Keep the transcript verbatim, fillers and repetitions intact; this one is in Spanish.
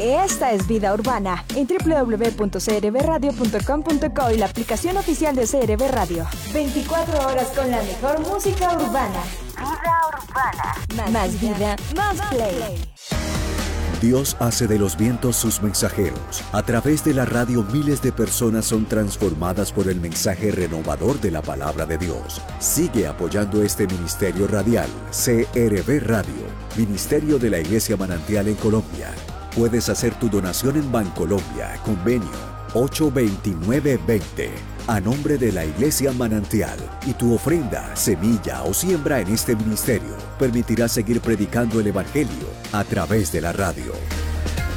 Esta es Vida Urbana en doble u doble u doble u punto c r b radio punto com punto co y la aplicación oficial de C R B Radio. veinticuatro horas con la mejor música urbana. Vida Urbana. Más, más vida, más play. Dios hace de los vientos sus mensajeros. A través de la radio miles de personas son transformadas por el mensaje renovador de la palabra de Dios. Sigue apoyando este ministerio radial, C R B Radio, Ministerio de la Iglesia Manantial en Colombia. Puedes hacer tu donación en Bancolombia, convenio ocho veintinueve veinte, a nombre de la Iglesia Manantial, y tu ofrenda, semilla o siembra en este ministerio permitirá seguir predicando el Evangelio a través de la radio.